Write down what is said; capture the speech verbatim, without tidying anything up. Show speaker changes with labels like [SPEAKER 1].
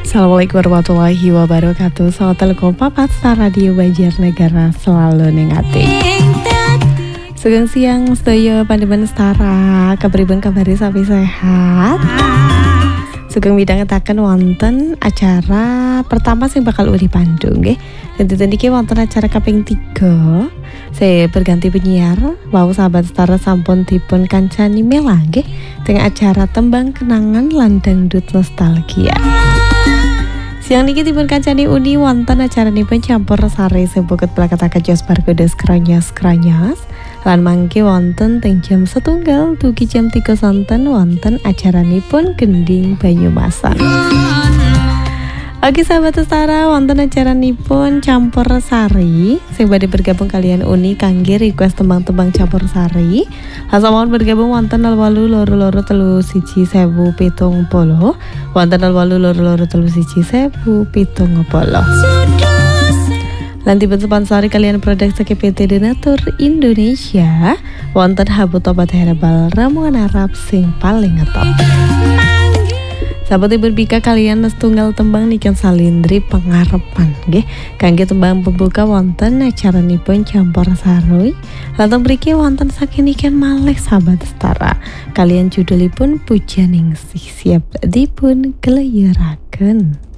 [SPEAKER 1] Assalamualaikum warahmatullahi wabarakatuh. Selamat telkom papat Star Radio Banjarnegara selalu nengati. Sugeng siang sedaya pandemen Stara, kabaripun kabari sapi sehat. Sugeng midhangetaken wonten acara pertama sing bakal uri pandu nggih. Dinten iki wonten acara kaping tiga. Saya berganti penyiar. Wau sahabat Stara sampun dipun kancani mela nggih dengan acara tembang kenangan lan dangdut nostalgia. Siang niki dipun kancani uni wonten acaranipun campur sari sing boket plakataken Jos Bargodes kranyos-kranyos lan mangke wonten teng jam setunggal dugi jam tiga sonten wonten acaranipun Gending Banyumasan. Oke sahabat Setara, wonten acaranipun campur sari sing badhe bergabung kalian uni kangge request tembang-tembang campur sari. Langsung bergabung wonten nol wolu loro loro telu siji sewu pitung puluh wonten nol wolu loro loro telu siji sewu pitung puluh. Lan dipun sponsori kalian produk saking P T Denatur Indonesia wonten Habut Obat Herbal ramuan Arab sing paling ngetop. Sahabat berbika kalian setunggal tembang niken salindri pengarepan nggih kangge tembang pembuka wonten acaranipun campur sari. Lan mriki wonten saking niken malih sahabat Setara. Kalian judulipun Pujaningsih siap dipun keleyuraken.